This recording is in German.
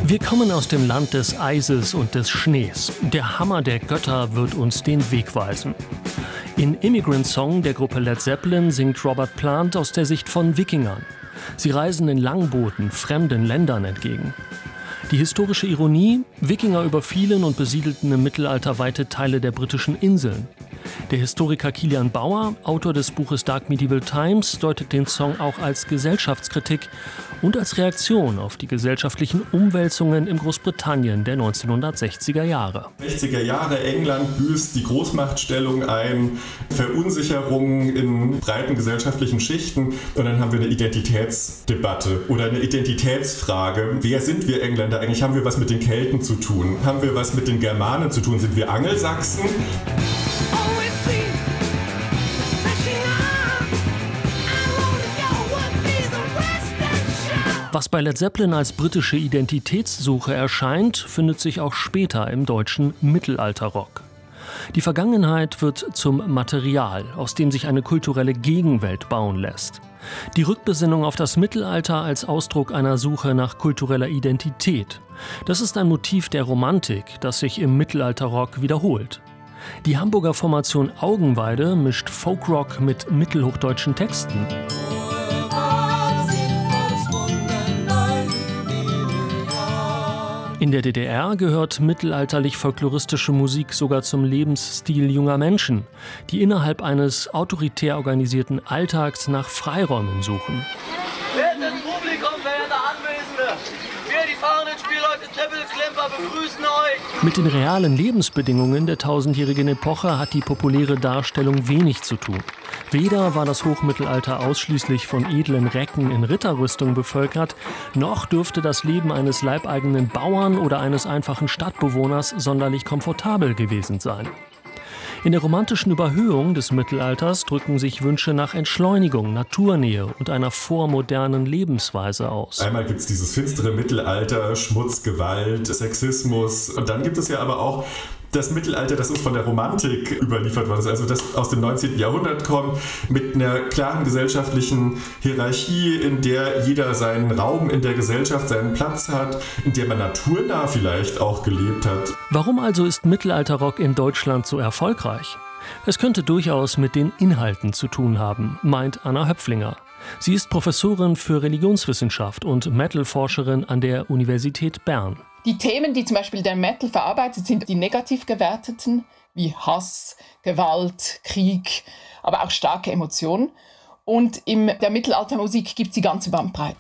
Wir kommen aus dem Land des Eises und des Schnees. Der Hammer der Götter wird uns den Weg weisen. In Immigrant Song der Gruppe Led Zeppelin singt Robert Plant aus der Sicht von Wikingern. Sie reisen in Langbooten fremden Ländern entgegen. Die historische Ironie: Wikinger überfielen und besiedelten im Mittelalter weite Teile der britischen Inseln. Der Historiker Kilian Bauer, Autor des Buches Dark Medieval Times, deutet den Song auch als Gesellschaftskritik und als Reaktion auf die gesellschaftlichen Umwälzungen in Großbritannien der 1960er Jahre. 60er Jahre, England büßt die Großmachtstellung ein, Verunsicherungen in breiten gesellschaftlichen Schichten, und dann haben wir eine Identitätsdebatte oder eine Identitätsfrage. Wer sind wir Engländer eigentlich? Haben wir was mit den Kelten zu tun? Haben wir was mit den Germanen zu tun? Sind wir Angelsachsen? Was bei Led Zeppelin als britische Identitätssuche erscheint, findet sich auch später im deutschen Mittelalterrock. Die Vergangenheit wird zum Material, aus dem sich eine kulturelle Gegenwelt bauen lässt. Die Rückbesinnung auf das Mittelalter als Ausdruck einer Suche nach kultureller Identität. Das ist ein Motiv der Romantik, das sich im Mittelalterrock wiederholt. Die Hamburger Formation Augenweide mischt Folkrock mit mittelhochdeutschen Texten. In der DDR gehört mittelalterlich-folkloristische Musik sogar zum Lebensstil junger Menschen, die innerhalb eines autoritär organisierten Alltags nach Freiräumen suchen. Wertes Publikum, verehrte Anwesende, wir, die fahrenden Spielleute Trippelklemper, begrüßen euch. Mit den realen Lebensbedingungen der tausendjährigen Epoche hat die populäre Darstellung wenig zu tun. Weder war das Hochmittelalter ausschließlich von edlen Recken in Ritterrüstung bevölkert, noch dürfte das Leben eines leibeigenen Bauern oder eines einfachen Stadtbewohners sonderlich komfortabel gewesen sein. In der romantischen Überhöhung des Mittelalters drücken sich Wünsche nach Entschleunigung, Naturnähe und einer vormodernen Lebensweise aus. Einmal gibt es dieses finstere Mittelalter, Schmutz, Gewalt, Sexismus, und dann gibt es ja aber auch das Mittelalter, das uns von der Romantik überliefert worden ist, also das aus dem 19. Jahrhundert kommt, mit einer klaren gesellschaftlichen Hierarchie, in der jeder seinen Raum in der Gesellschaft, seinen Platz hat, in der man naturnah vielleicht auch gelebt hat. Warum also ist Mittelalterrock in Deutschland so erfolgreich? Es könnte durchaus mit den Inhalten zu tun haben, meint Anna Höpflinger. Sie ist Professorin für Religionswissenschaft und Metal-Forscherin an der Universität Bern. Die Themen, die zum Beispiel der Metal verarbeitet, sind die negativ gewerteten, wie Hass, Gewalt, Krieg, aber auch starke Emotionen. Und in der Mittelaltermusik gibt es die ganze Bandbreite.